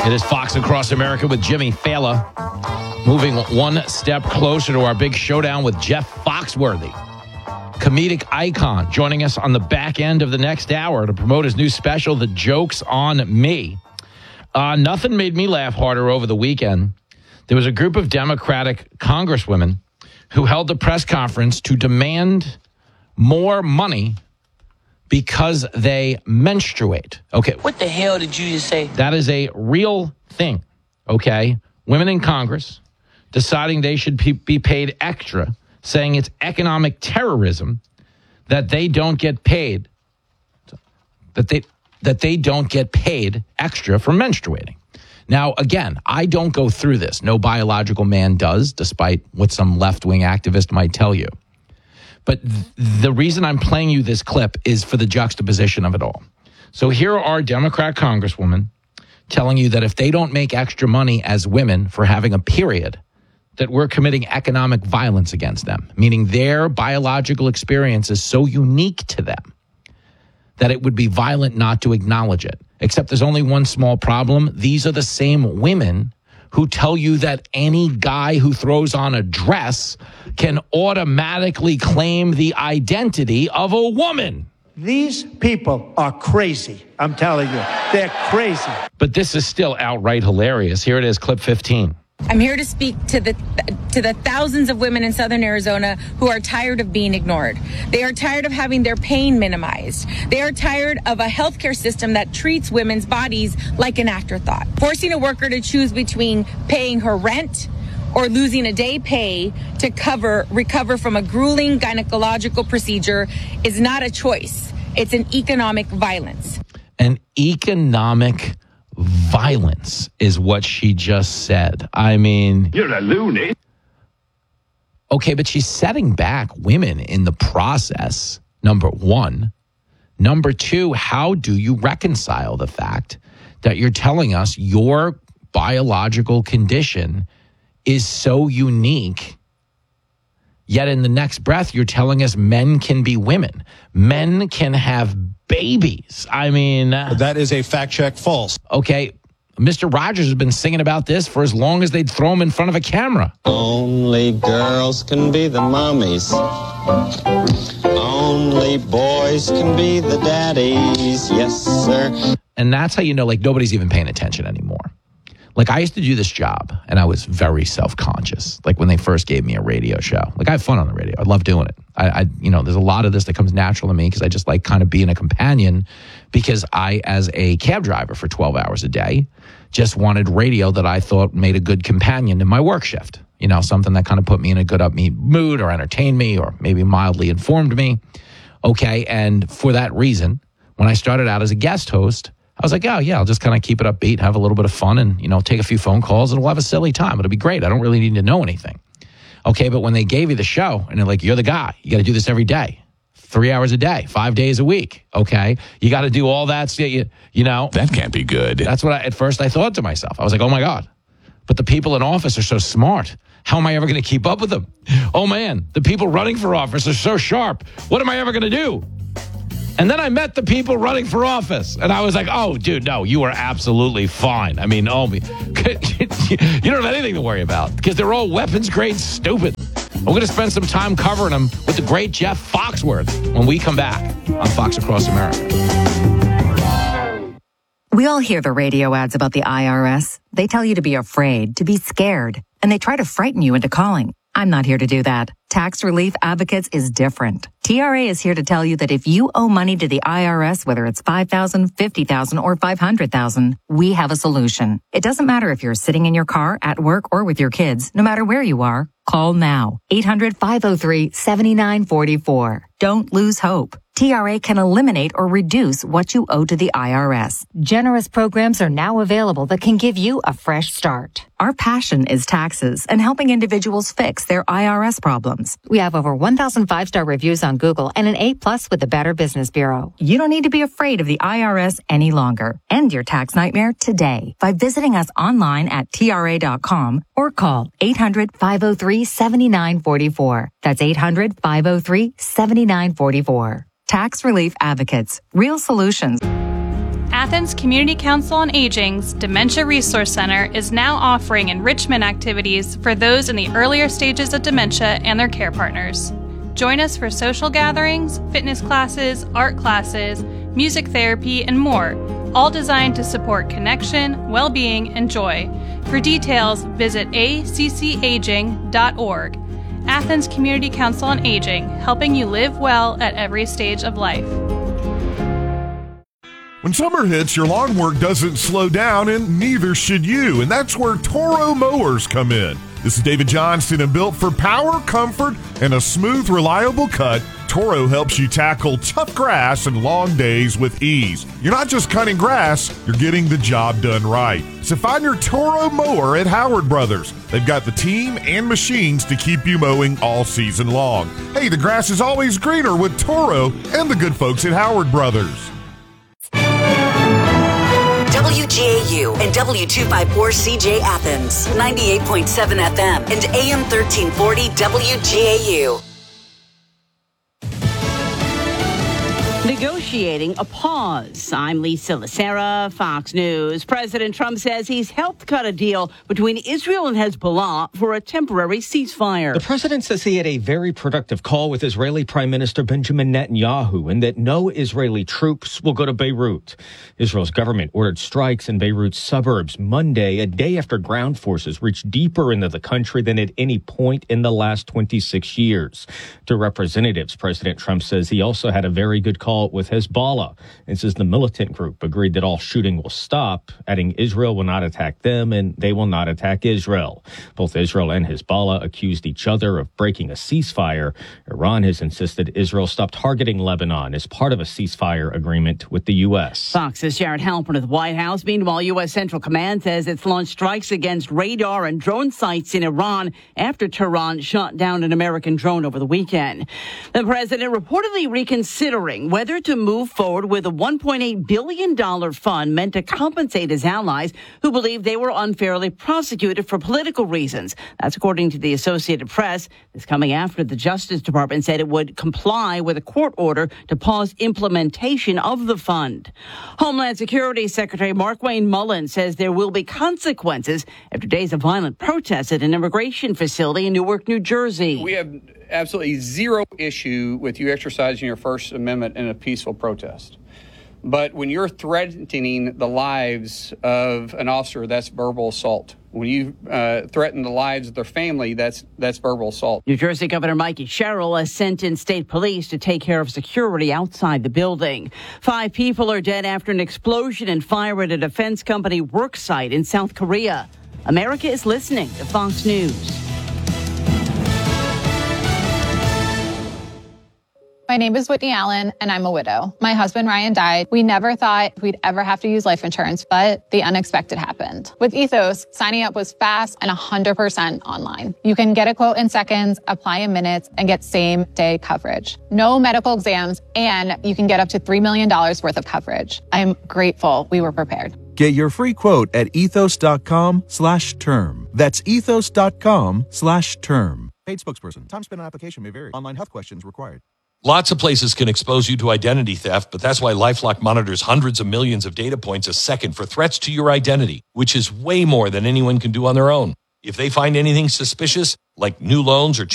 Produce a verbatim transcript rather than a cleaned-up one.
It is Fox Across America with Jimmy Fallon. Moving one step closer to our big showdown with Jeff Foxworthy, comedic icon, joining us on the back end of the next hour to promote his new special, The Joke's on Me. Uh, nothing made me laugh harder over the weekend. There was a group of Democratic congresswomen who held a press conference to demand more money because they menstruate. Okay. What the hell did you just say? That is a real thing, okay? Women in Congress deciding they should be paid extra, saying it's economic terrorism that they don't get paid, that they that they don't get paid extra for menstruating. Now, again, I don't go through this. No biological man does, despite what some left-wing activist might tell you. But th- the reason I'm playing you this clip is for the juxtaposition of it all. So here are Democrat congresswomen telling you that if they don't make extra money as women for having a period, that we're committing economic violence against them, meaning their biological experience is so unique to them that it would be violent not to acknowledge it. Except there's only one small problem. These are the same women who tell you that any guy who throws on a dress can automatically claim the identity of a woman. These people are crazy. I'm telling you, they're crazy. But this is still outright hilarious. Here it is, clip fifteen. I'm here to speak to the to the thousands of women in Southern Arizona who are tired of being ignored. They are tired of having their pain minimized. They are tired of a healthcare system that treats women's bodies like an afterthought, forcing a worker to choose between paying her rent or losing a day pay to cover recover from a grueling gynecological procedure is not a choice. It's an economic violence. An economic violence is what she just said. I mean, you're a loony. Okay, but she's setting back women in the process, number one. Number two, how do you reconcile the fact that you're telling us your biological condition is so unique, yet in the next breath, you're telling us men can be women. Men can have babies. I mean... That is a fact check false. Okay, Mister Rogers has been singing about this for as long as they'd throw him in front of a camera. Only girls can be the mommies. Only boys can be the daddies. Yes, sir. And that's how you know, like, nobody's even paying attention anymore. Like, I used to do this job, and I was very self-conscious. Like, when they first gave me a radio show. Like, I have fun on the radio. I love doing it. I, I you know, there's a lot of this that comes natural to me because I just like kind of being a companion because I, as a cab driver for twelve hours a day, just wanted radio that I thought made a good companion in my work shift. You know, something that kind of put me in a good upbeat mood or entertained me or maybe mildly informed me. Okay, and for that reason, when I started out as a guest host, I was like, oh, yeah, I'll just kind of keep it upbeat, have a little bit of fun and, you know, take a few phone calls and we'll have a silly time. It'll be great. I don't really need to know anything. Okay, but when they gave you the show and they're like, you're the guy, you got to do this every day, three hours a day, five days a week. Okay, you got to do all that. You, you know, that can't be good. That's what I, at first I thought to myself. I was like, oh, my God, but the people in office are so smart. How am I ever going to keep up with them? Oh, man, the people running for office are so sharp. What am I ever going to do? And then I met the people running for office, and I was like, oh, dude, no, you are absolutely fine. I mean, oh, you don't have anything to worry about because they're all weapons-grade stupid. We're going to spend some time covering them with the great Jeff Foxworthy when we come back on Fox Across America. We all hear the radio ads about the I R S. They tell you to be afraid, to be scared, and they try to frighten you into calling. I'm not here to do that. Tax Relief Advocates is different. T R A is here to tell you that if you owe money to the I R S, whether it's five thousand dollars, fifty thousand dollars, or five hundred thousand dollars, we have a solution. It doesn't matter if you're sitting in your car, at work, or with your kids. No matter where you are, call now. eight hundred, five oh three, seven nine four four. Don't lose hope. T R A can eliminate or reduce what you owe to the I R S. Generous programs are now available that can give you a fresh start. Our passion is taxes and helping individuals fix their I R S problems. We have over one thousand five-star reviews on Google and an A plus with the Better Business Bureau. You don't need to be afraid of the I R S any longer. End your tax nightmare today by visiting us online at T R A dot com or call eight hundred, five oh three, seven nine four four. That's eight hundred, five oh three, seven nine four four. Tax Relief Advocates. Real solutions. Athens Community Council on Aging's Dementia Resource Center is now offering enrichment activities for those in the earlier stages of dementia and their care partners. Join us for social gatherings, fitness classes, art classes, music therapy, and more, all designed to support connection, well-being, and joy. For details, visit a c c aging dot org. Athens Community Council on Aging, helping you live well at every stage of life. When summer hits, your lawn work doesn't slow down, and neither should you. And that's where Toro Mowers come in. This is David Johnston, and built for power, comfort, and a smooth, reliable cut, Toro helps you tackle tough grass and long days with ease. You're not just cutting grass, you're getting the job done right. So find your Toro mower at Howard Brothers. They've got the team and machines to keep you mowing all season long. Hey, the grass is always greener with Toro and the good folks at Howard Brothers. W G A U and W two fifty-four C J Athens, ninety-eight point seven F M and A M thirteen forty W G A U. Negotiating a pause. I'm Lisa Lacera, Fox News. President Trump says he's helped cut a deal between Israel and Hezbollah for a temporary ceasefire. The president says he had a very productive call with Israeli Prime Minister Benjamin Netanyahu and that no Israeli troops will go to Beirut. Israel's government ordered strikes in Beirut's suburbs Monday, a day after ground forces reached deeper into the country than at any point in the last twenty-six years. To representatives, President Trump says he also had a very good call with Hezbollah and says the militant group agreed that all shooting will stop, adding Israel will not attack them and they will not attack Israel. Both Israel and Hezbollah accused each other of breaking a ceasefire. Iran has insisted Israel stop targeting Lebanon as part of a ceasefire agreement with the U S. Fox's Jared Halpern of the White House. Meanwhile, U S. Central Command says it's launched strikes against radar and drone sites in Iran after Tehran shot down an American drone over the weekend. The president reportedly reconsidering whether to move forward with a one point eight billion dollars fund meant to compensate his allies who believe they were unfairly prosecuted for political reasons. That's according to the Associated Press. This coming after the Justice Department said it would comply with a court order to pause implementation of the fund. Homeland Security Secretary Markwayne Mullin says there will be consequences after days of violent protests at an immigration facility in Newark, New Jersey. We have absolutely zero issue with you exercising your First Amendment in a peaceful protest. But when you're threatening the lives of an officer, that's verbal assault. When you uh, threaten the lives of their family, that's that's verbal assault. New Jersey Governor Mikey Sherrill has sent in state police to take care of security outside the building. Five people are dead after an explosion and fire at a defense company work site in South Korea. America is listening to Fox News. My name is Whitney Allen, and I'm a widow. My husband, Ryan, died. We never thought we'd ever have to use life insurance, but the unexpected happened. With Ethos, signing up was fast and one hundred percent online. You can get a quote in seconds, apply in minutes, and get same-day coverage. No medical exams, and you can get up to three million dollars worth of coverage. I'm grateful we were prepared. Get your free quote at ethos.com slash term. That's ethos.com slash term. Paid spokesperson. Time spent on application may vary. Online health questions required. Lots of places can expose you to identity theft, but that's why LifeLock monitors hundreds of millions of data points a second for threats to your identity, which is way more than anyone can do on their own. If they find anything suspicious, like new loans or